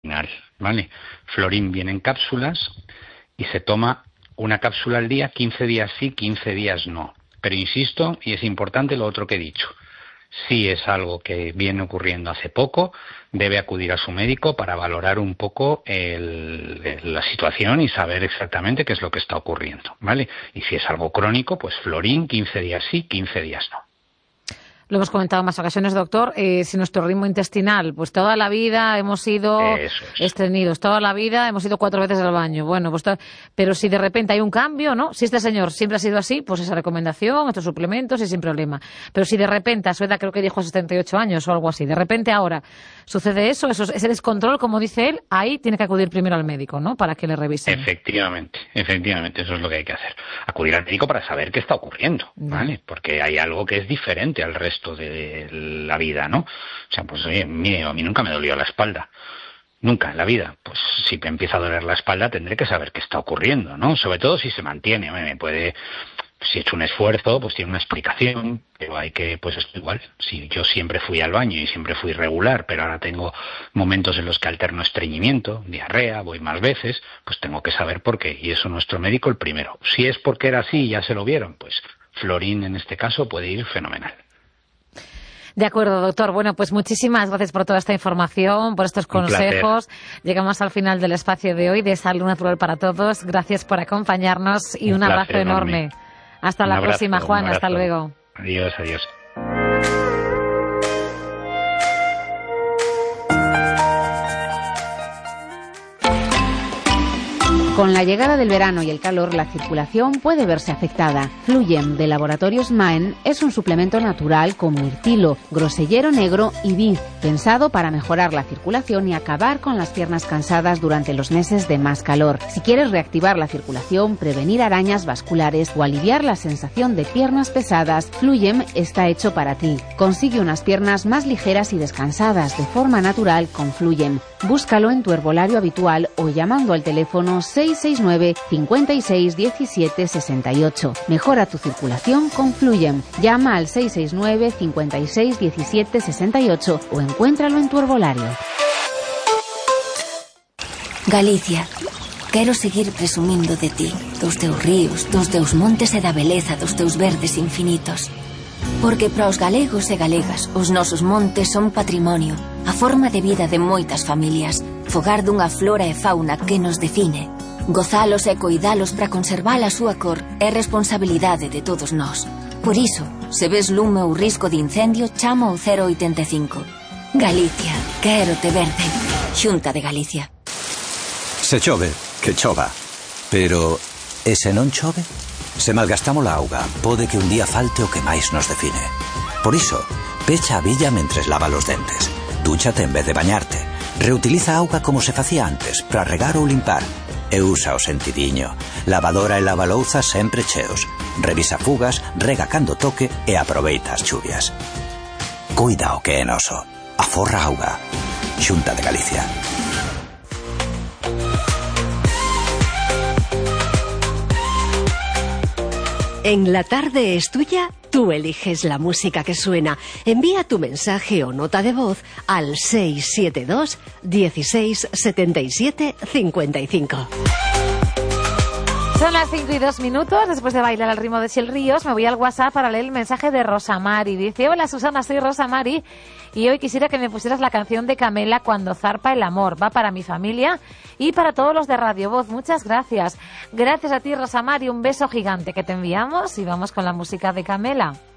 ¿vale? Florín viene en cápsulas y se toma una cápsula al día, 15 días sí, 15 días no. Pero insisto, y es importante lo otro que he dicho, si es algo que viene ocurriendo hace poco, debe acudir a su médico para valorar un poco la situación y saber exactamente qué es lo que está ocurriendo, ¿vale? Y si es algo crónico, pues Florín, 15 días sí, 15 días no. Lo hemos comentado en más ocasiones, doctor, si nuestro ritmo intestinal, pues toda la vida hemos sido estreñidos, toda la vida hemos ido 4 veces al baño, bueno, pues pero si de repente hay un cambio, ¿no? Si este señor siempre ha sido así, pues esa recomendación, estos suplementos y sin problema. Pero si de repente, a su edad creo que dijo 78 años o algo así, de repente ahora sucede eso, ese descontrol, como dice él, ahí tiene que acudir primero al médico, ¿no? Para que le revisen. Efectivamente, eso es lo que hay que hacer. Acudir al médico para saber qué está ocurriendo, ¿vale? Porque hay algo que es diferente al resto de la vida, ¿no? O sea, pues oye, mire, a mí nunca me dolió la espalda. Nunca en la vida. Pues si me empieza a doler la espalda tendré que saber qué está ocurriendo, ¿no? Sobre todo si se mantiene. Me puede, si he hecho un esfuerzo, pues tiene una explicación, pero hay que, pues es igual. Si yo siempre fui al baño y siempre fui regular, pero ahora tengo momentos en los que alterno estreñimiento, diarrea, voy más veces, pues tengo que saber por qué. Y eso nuestro médico el primero. Si es porque era así y ya se lo vieron, pues Florín en este caso puede ir fenomenal. De acuerdo, doctor. Bueno, pues muchísimas gracias por toda esta información, por estos consejos. Llegamos al final del espacio de hoy de Salud Natural para Todos. Gracias por acompañarnos y un abrazo enorme. Hasta la próxima, Juan. Hasta luego. Adiós, adiós. Con la llegada del verano y el calor, la circulación puede verse afectada. Fluyem, de Laboratorios Maen, es un suplemento natural con mirtilo, grosellero negro y vid, pensado para mejorar la circulación y acabar con las piernas cansadas durante los meses de más calor. Si quieres reactivar la circulación, prevenir arañas vasculares o aliviar la sensación de piernas pesadas, Fluyem está hecho para ti. Consigue unas piernas más ligeras y descansadas de forma natural con Fluyem. Búscalo en tu herbolario habitual o llamando al teléfono 669 56 17 68. Mejora tu circulación con Fluyem. Llama al 669 56 17 68 o encuéntralo en tu herbolario. Galicia, quero seguir presumindo de ti, dos teus ríos, dos teus montes e da beleza dos teus verdes infinitos. Porque para os galegos e galegas, os nosos montes son patrimonio, a forma de vida de moitas familias, fogar dunha flora e fauna que nos define. Gozalos e coidalos para conservar a súa cor é responsabilidade de todos nós. Por iso, se ves lume ou risco de incendio, chama ao 085. Galicia, quero te verde. Xunta de Galicia. Se chove, que chova. Pero, e se non chove? Se malgastamos a auga, pode que un día falte o que máis nos define. Por iso, pecha a billa mentres lava os dentes. Dúchate en vez de bañarte. Reutiliza a auga como se facía antes, para regar ou limpar. E usa o sentidiño. Lavadora e lavalouzas sempre cheos. Revisa fugas, rega cando toque e aproveita as chuvias. Cuida o que é noso. Aforra auga. Xunta de Galicia. En La Tarde es Tuya, tú eliges la música que suena. Envía tu mensaje o nota de voz al 672 16 77 55. Son las 5:02. Después de bailar al ritmo de Xiel Ríos, me voy al WhatsApp para leer el mensaje de Rosa Mari. Dice: hola Susana, soy Rosa Mari y hoy quisiera que me pusieras la canción de Camela, Cuando zarpa el amor. Va para mi familia y para todos los de Radio Voz. Muchas gracias. Gracias a ti, Rosa Mari. Un beso gigante que te enviamos y vamos con la música de Camela.